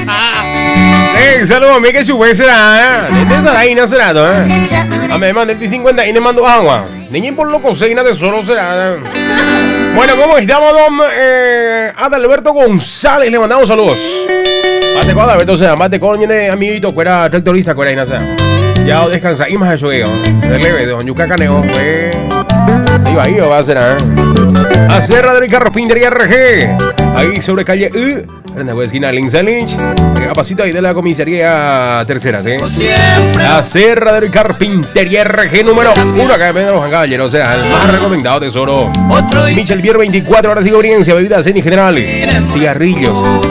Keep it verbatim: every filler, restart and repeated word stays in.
Eh, saludos a mí que sube será. Desde Saray no será, ¿no? A mí me mandé el cincuenta y me mandó agua. Niño por lo cocina de solo será. Bueno, ¿cómo estamos, don eh, Adalberto González? Le mandamos saludos. Mate con Adalberto, o sea, mate con mi amiguito, que era tractorista, que era Inasa. Ya descansa, y más eso, que de leve, don Yuca Caneo, fue. Iba ahí, o va a ser, ¿eh? A Serra del Carro Pintería R G. Ahí sobre calle U, en la esquina Links Lynch. A pasito ahí de la comisaría tercera, ¿sí? A Serra del Carpintería R G número uno. Acá en los Caballeros, o sea, el más recomendado, tesoro. Michel Bier veinticuatro horas y experiencia, bebidas en general, cigarrillos,